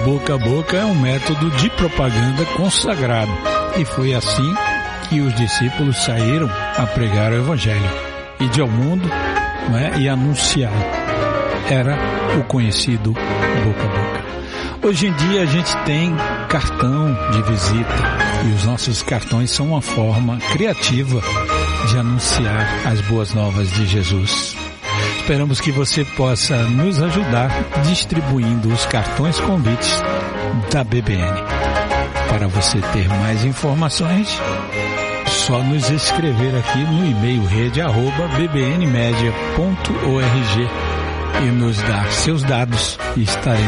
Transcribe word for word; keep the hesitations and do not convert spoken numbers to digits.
boca a boca é um método de propaganda consagrado e foi assim que os discípulos saíram a pregar o Evangelho, ide ao mundo, não é, e anunciar. Era o conhecido boca a boca. Hoje em dia a gente tem cartão de visita e os nossos cartões são uma forma criativa de anunciar as boas novas de Jesus. Esperamos que você possa nos ajudar distribuindo os cartões convites da B B N. Para você ter mais informações, só nos escrever aqui no e-mail rede arroba b b n media ponto org e nos dar seus dados e estaremos